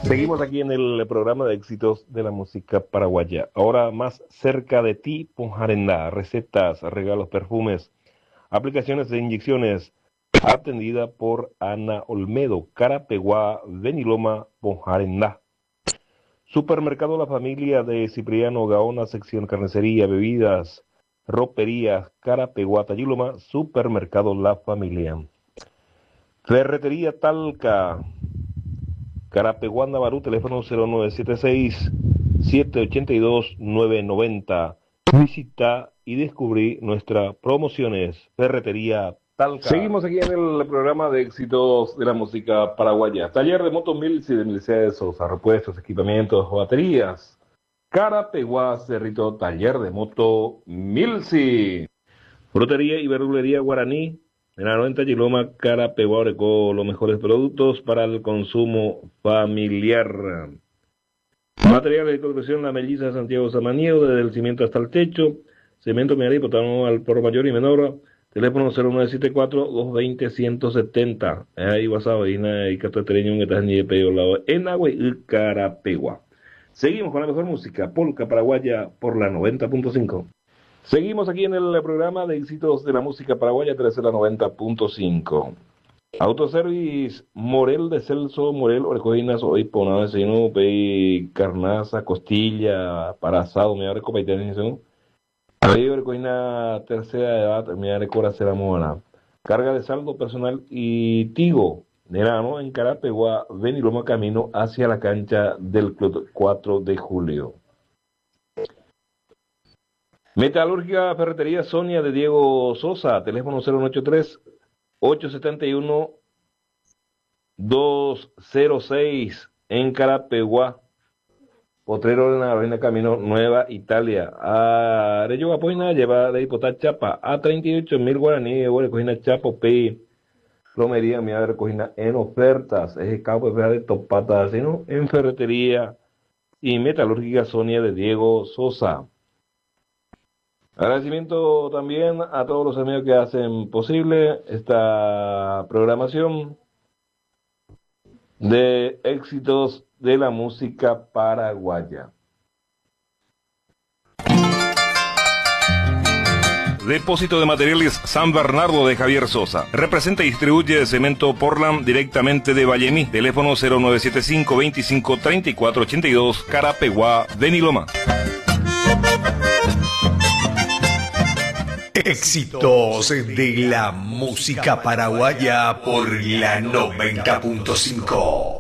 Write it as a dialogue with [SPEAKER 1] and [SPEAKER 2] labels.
[SPEAKER 1] Seguimos aquí en el programa de éxitos de la música paraguaya. Ahora más cerca de ti, Ponjarendá. Recetas, regalos, perfumes, aplicaciones de inyecciones. Atendida por Ana Olmedo, Carapeguá, Beniloma, Ponjarendá. Supermercado La Familia de Cipriano Gaona, sección carnicería, bebidas, ropería, Carapeguá, Tayiloma, Supermercado La Familia. Ferretería Talca, Carapeguá, Navarú, teléfono 0976-782-990. Visita y descubrí nuestras promociones. Ferretería Talca. Seguimos aquí en el programa de éxitos de la música paraguaya. Taller de motos Milsi de Mercedes Sosa, repuestos, equipamientos, baterías. Carapeguá, Cerrito, taller de moto Milsi. Frutería y verdulería Guaraní. En la 90 Chiloma, Carapeguá, Orecó, los mejores productos para el consumo familiar. Materiales de construcción, La Melliza de Santiago Samaniego, desde el cimiento hasta el techo. Cemento Miarí, potano al por mayor y menor. Teléfono 0974-220-170. Ahí WhatsApp, y Catatereño, en Etaní de Peyo Lado, en Agua y Carapeguá. Seguimos con la mejor música, polka paraguaya por la 90.5. Seguimos aquí en el programa de éxitos de la música paraguaya, 13 la 90.5. Autoservice Morel de Celso, Morel, Orecoinas, hoy ponado de seno, pei carnaza, costilla, para asado, me abre copa y tenés, pei Orecoina tercera edad, me abre coracera mona. Carga de saldo personal y Tigo, Nerano, en Carapeguá, Beniloma, camino hacia la cancha del Club 4 de Julio. Metalúrgica Ferretería Sonia de Diego Sosa, teléfono 083-871-206 en Carapeguá, Potrero de la Reina Camino Nueva Italia. Arello Apoina lleva de hipotar chapa a 38.000 guaraní, recogina chapo P. Plomería, mi recogina en ofertas, es campo de topata, sino en Ferretería y Metalúrgica Sonia de Diego Sosa. Agradecimiento también a todos los amigos que hacen posible esta programación de éxitos de la música paraguaya.
[SPEAKER 2] Depósito de Materiales San Bernardo de Javier Sosa. Representa y distribuye cemento Portland directamente de Vallemí. Teléfono 0975-253482, Carapeguá, Beniloma.
[SPEAKER 3] Éxitos de la música paraguaya por la 90.5.